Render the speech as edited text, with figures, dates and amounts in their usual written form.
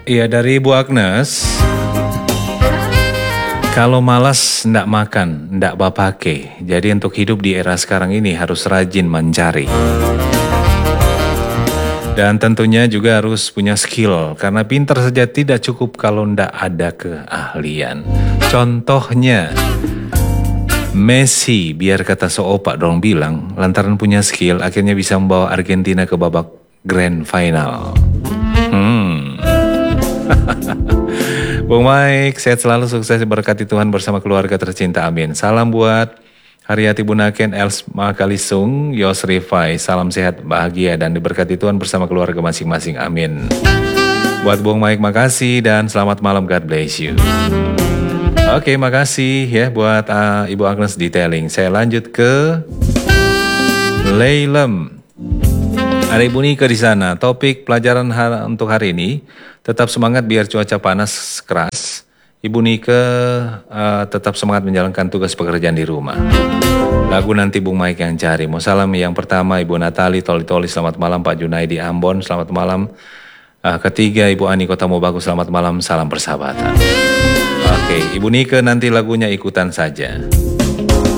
Iya, dari Ibu Agnes. Kalau malas ndak makan, ndak bapake. Jadi untuk hidup di era sekarang ini harus rajin mencari. Dan tentunya juga harus punya skill. Karena pintar saja tidak cukup kalau ndak ada keahlian. Contohnya, Messi, biar kata Soopak dong bilang, lantaran punya skill, akhirnya bisa membawa Argentina ke babak grand final. Bung Mike, sehat selalu, sukses, berkati Tuhan bersama keluarga tercinta, amin. Salam buat Haryati Bunaken, Els Makalisung, Yos Rifai, salam sehat, bahagia, dan diberkati Tuhan bersama keluarga masing-masing, amin. Buat Bung Mike, makasih, dan selamat malam, God bless you. Oke, makasih ya buat Ibu Agnes detailing. Saya lanjut ke Leilem. Ada Ibu Nika di sana. Topik pelajaran untuk hari ini, tetap semangat biar cuaca panas keras. Ibu Nika tetap semangat menjalankan tugas pekerjaan di rumah. Lagu nanti Bung Mike yang cari. Mau salam yang pertama Ibu Natali Toli-Toli, selamat malam. Pak Junaidi Ambon, selamat malam. Ketiga Ibu Ani Kota Mobagu, selamat malam. Salam persahabatan. Oke, Ibu Nika nanti lagunya ikutan saja.